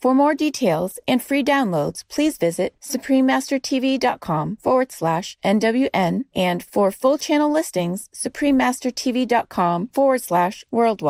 For more details and free downloads, please visit suprememastertv.com/NWN, and for full channel listings, suprememastertv.com/worldwide.